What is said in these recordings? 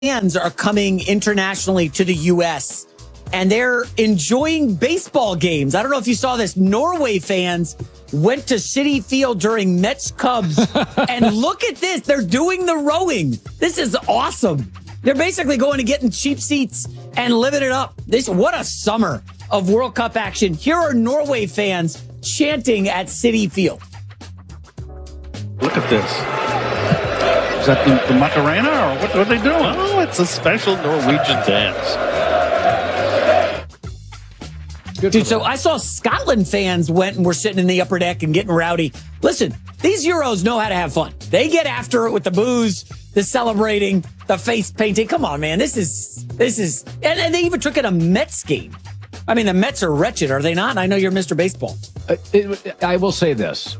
fans are coming internationally to the U.S. and they're enjoying baseball games. I don't know if you saw this. Norway fans went to Citi Field during Mets Cubs. And look at this. They're doing the rowing. This is awesome. They're basically going to getting cheap seats and living it up. What a summer of World Cup action. Here are Norway fans chanting at Citi Field. Look at this. Is that the Macarena, or what are they doing? Oh, it's a special Norwegian dance. Dude, so I saw Scotland fans went and were sitting in the upper deck and getting rowdy. Listen, these Euros know how to have fun. They get after it with the booze, the celebrating, the face painting. Come on, man. This is, and they even took it a Mets game. I mean, the Mets are wretched, are they not? I know you're Mr. Baseball. I will say this.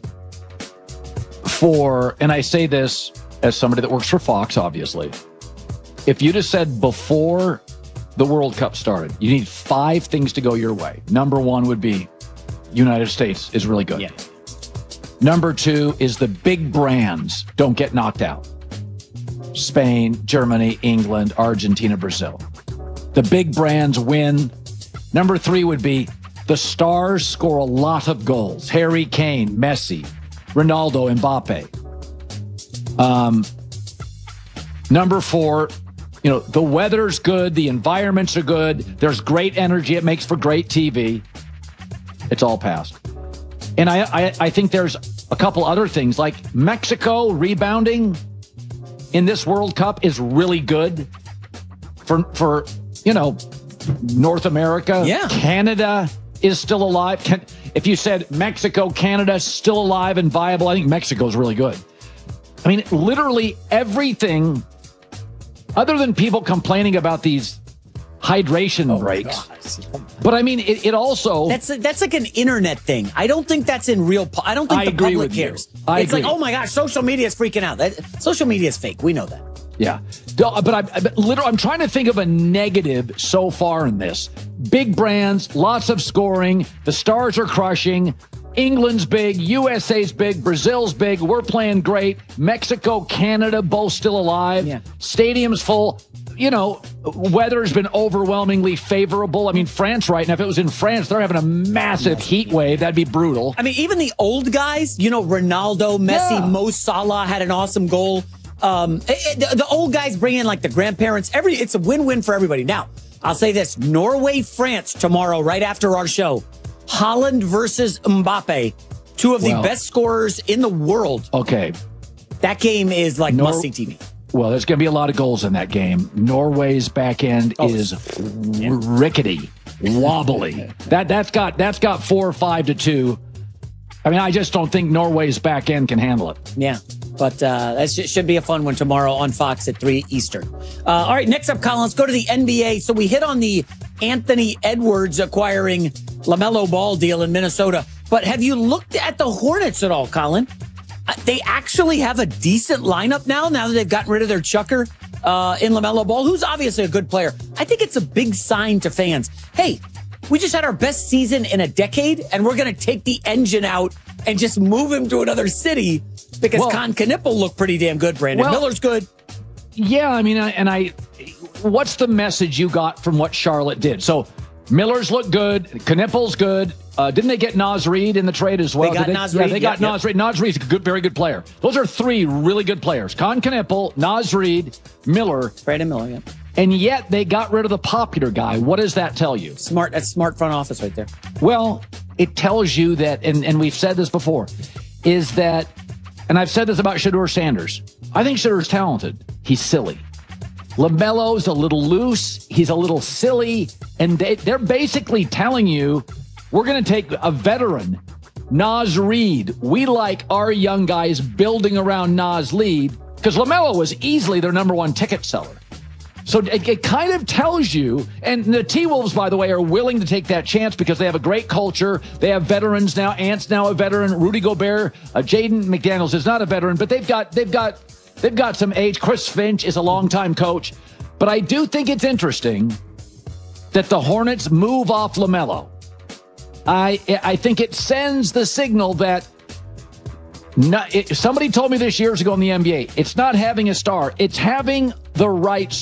And I say this as somebody that works for Fox, obviously. If you just said before the World Cup started, you need 5 things to go your way. Number 1 would be United States is really good. Yeah. Number 2 is the big brands don't get knocked out. Spain, Germany, England, Argentina, Brazil. The big brands win. Number 3 would be the stars score a lot of goals. Harry Kane, Messi, Ronaldo, Mbappe. Number 4, the weather's good, the environments are good, there's great energy, it makes for great TV. It's all passed. And I think there's a couple other things, like Mexico rebounding in this World Cup is really good for North America. Yeah. Canada is still alive. If you said Mexico, Canada, still alive and viable, I think Mexico's really good. I mean, literally everything, other than people complaining about these hydration breaks. But I mean, it also... That's like an internet thing. I don't think that's in real... I don't think the public cares. It's like, oh my gosh, social media is freaking out. Social media is fake. We know that. Yeah. But literally, I'm trying to think of a negative so far in this. Big brands, lots of scoring. The stars are crushing. England's big. USA's big. Brazil's big. We're playing great. Mexico, Canada, both still alive. Yeah. Stadium's full. Weather's been overwhelmingly favorable. I mean, France right now, if it was in France, they're having a massive heat wave. That'd be brutal. I mean, even the old guys, Ronaldo, Messi, Mo Salah had an awesome goal. The old guys bring in like the grandparents. It's a win-win for everybody. Now, I'll say this. Norway, France tomorrow, right after our show. Holland versus Mbappe. 2 of the best scorers in the world. Okay. That game is like must-see TV. Well, there's going to be a lot of goals in that game. Norway's back end is rickety, wobbly. That's got 4-5-2. I mean, I just don't think Norway's back end can handle it. Yeah. But that should be a fun one tomorrow on Fox at 3 Eastern. All right, next up, Colin, let's go to the NBA. So we hit on the Anthony Edwards acquiring LaMelo Ball deal in Minnesota. But have you looked at the Hornets at all, Colin? They actually have a decent lineup now that they've gotten rid of their chucker in LaMelo Ball, who's obviously a good player. I think it's a big sign to fans. Hey, we just had our best season in a decade, and we're going to take the engine out and just move him to another city because Con Knippel looked pretty damn good, Brandon. Miller's good. Yeah, I mean, what's the message you got from what Charlotte did? So Miller's looked good. Knippel's good. Didn't they get Naz Reid in the trade as well? They got Naz Reid. Yeah, they got Naz Reid. Naz Reid's a very good player. Those are 3 really good players. Con Knippel, Naz Reid, Miller. Brandon Miller, yeah. And yet they got rid of the popular guy. What does that tell you? That's smart front office right there. Well, it tells you that, and we've said this before, is that, and I've said this about Shedeur Sanders. I think Shedur's talented. He's silly. LaMelo's a little loose. He's a little silly. And they're basically telling you, we're going to take a veteran, Naz Reid. We like our young guys building around Naz Reid because LaMelo was easily their number 1 ticket seller. So it kind of tells you, and the T-Wolves, by the way, are willing to take that chance because they have a great culture. They have veterans now. Ant's now a veteran. Rudy Gobert, Jaden McDaniels is not a veteran, but they've got some age. Chris Finch is a longtime coach. But I do think it's interesting that the Hornets move off LaMelo. I think it sends the signal that Somebody told me this years ago in the NBA, it's not having a star, it's having the right